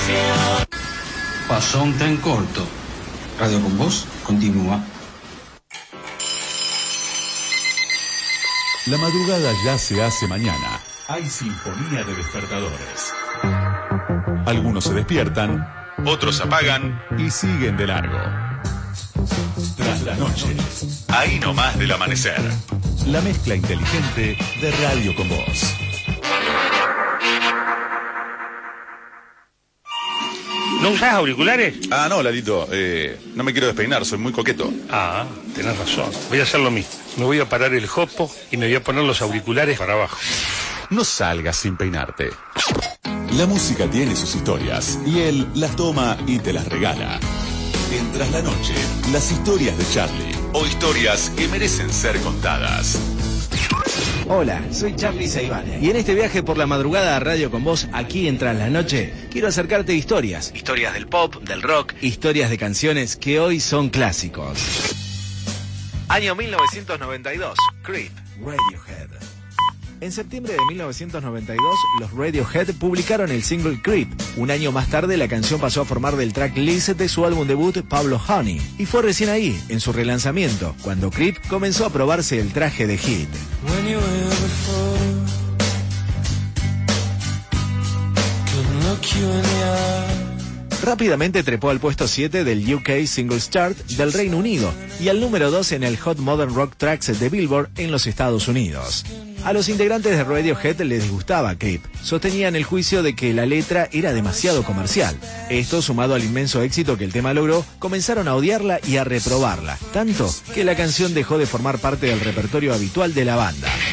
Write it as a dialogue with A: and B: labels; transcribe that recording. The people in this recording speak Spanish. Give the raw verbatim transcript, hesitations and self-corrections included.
A: Pasó un tren corto. Radio con Voz continúa.
B: La madrugada ya se hace mañana. Hay sinfonía de despertadores. Algunos se despiertan, otros apagan y siguen de largo. Tras la noche, ahí nomás del amanecer. La mezcla inteligente de Radio con Voz.
C: ¿No usás auriculares?
B: Ah, no, Lalito, eh, no me quiero despeinar, soy muy coqueto.
C: Ah, tenés razón. Voy a hacer lo mismo. Me voy a parar el jopo y me voy a poner los auriculares para abajo.
B: No salgas sin peinarte. La música tiene sus historias y él las toma y te las regala. En Tras la Noche, las historias de Charlie o historias que merecen ser contadas.
D: Hola, soy Charlie Saibane y en este viaje por la madrugada a Radio con Voz, aquí en Tras la Noche, quiero acercarte historias. Historias del pop, del rock, historias de canciones que hoy son clásicos. Año mil novecientos noventa y dos, Creep, Radiohead. En septiembre de mil novecientos noventa y dos, los Radiohead publicaron el single Creep. Un año más tarde, la canción pasó a formar del tracklist de su álbum debut, Pablo Honey. Y fue recién ahí, en su relanzamiento, cuando Creep comenzó a probarse el traje de hit. Rápidamente trepó al puesto siete del U K Singles Chart del Reino Unido y al número dos en el Hot Modern Rock Tracks de Billboard en los Estados Unidos. A los integrantes de Radiohead les disgustaba Creep. Sostenían el juicio de que la letra era demasiado comercial. Esto, sumado al inmenso éxito que el tema logró, comenzaron a odiarla y a reprobarla, tanto que la canción dejó de formar parte del repertorio habitual de la banda.